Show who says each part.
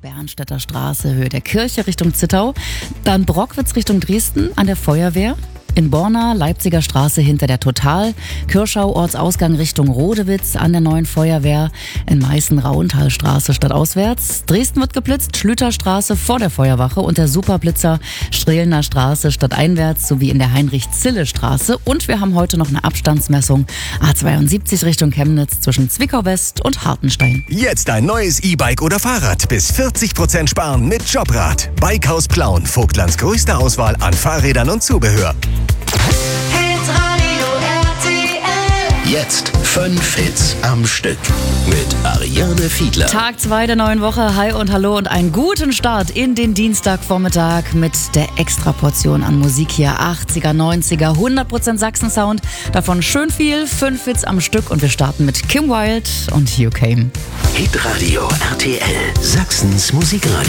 Speaker 1: Bernstädter Straße, Höhe der Kirche Richtung Zittau. Dann Brockwitz Richtung Dresden an der Feuerwehr. In Borna, Leipziger Straße hinter der Total, Kirschau, Ortsausgang Richtung Rodewitz an der neuen Feuerwehr, in Meißen, Rauenthalstraße stadtauswärts, Dresden wird geblitzt, Schlüterstraße vor der Feuerwache und der Superblitzer Strehlener Straße stadteinwärts sowie in der Heinrich-Zille-Straße. Und wir haben heute noch eine Abstandsmessung A72 Richtung Chemnitz zwischen Zwickau West und Hartenstein.
Speaker 2: Jetzt ein neues E-Bike oder Fahrrad bis 40% sparen mit Jobrad. Bikehaus Plauen, Vogtlands größte Auswahl an Fahrrädern und Zubehör.
Speaker 3: Jetzt 5 Hits am Stück mit Ariane Fiedler.
Speaker 1: Tag 2 der neuen Woche. Hi und hallo und einen guten Start in den Dienstagvormittag mit der Extraportion an Musik hier. 80er, 90er, 100% Sachsen-Sound. Davon schön viel, 5 Hits am Stück und wir starten mit Kim Wilde und You Came.
Speaker 3: Hitradio RTL, Sachsens Musikradio.